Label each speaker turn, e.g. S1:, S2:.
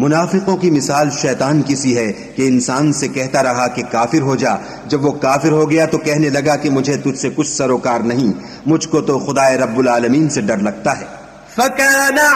S1: मुनाफिकों की मिसाल शैतान की सी है कि इंसान से कहता रहा कि काफिर हो जा। जब वो काफिर हो गया तो कहने लगा कि मुझे तुझसे कुछ सरोकार नहीं, मुझको तो खुदाए रब्बुल आलमीन से डर लगता है।